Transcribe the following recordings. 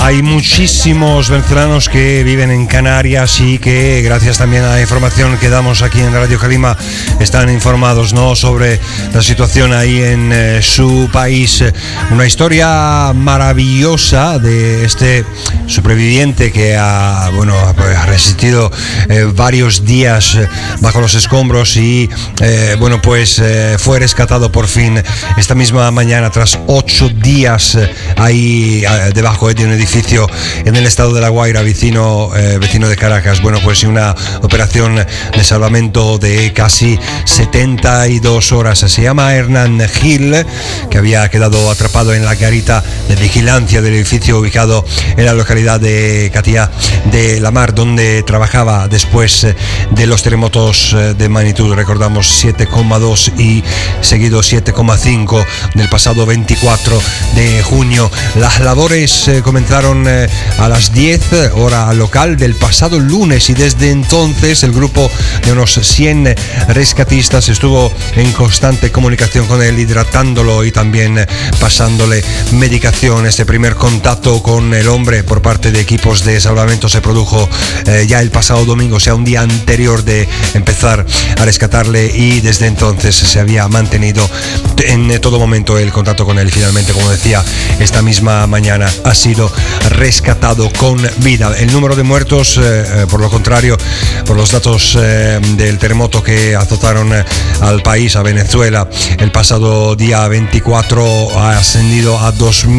Hay muchísimos venezolanos que viven en Canarias y que, gracias también a la información que damos aquí en Radio Calima, están informados, ¿no?, sobre la situación ahí en su país. Una historia maravillosa de este superviviente que ha resistido varios días bajo los escombros y fue rescatado por fin esta misma mañana tras 8 días ahí debajo de un edificio en el estado de La Guaira, vecino de Caracas. Y una operación de salvamento de casi 72 horas. Se llama Hernán Gil, que había quedado atrapado en la garita de vigilancia del edificio ubicado en la localidad de Catía de la Mar, donde trabajaba después de los terremotos de magnitud, recordamos 7,2 y seguido 7,5 del pasado 24 de junio. Las labores comenzaron a las 10 hora local del pasado lunes y desde entonces el grupo de unos 100 rescatistas estuvo en constante comunicación con él, hidratándolo y también pasándole medicación. Este primer contacto con el hombre por parte de equipos de salvamento se produjo ya el pasado domingo, o sea, un día anterior de empezar a rescatarle, y desde entonces se había mantenido en todo momento el contacto con él. Y finalmente, como decía, esta misma mañana ha sido rescatado con vida. El número de muertos, por lo contrario, por los datos del terremoto que azotaron al país, a Venezuela, el pasado día 24, ha ascendido a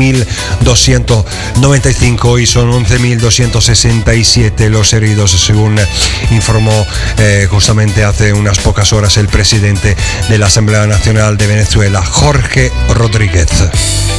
2.295 y son 11.267 los heridos, según informó justamente hace unas pocas horas el presidente de la Asamblea Nacional de Venezuela, Jorge Rodríguez.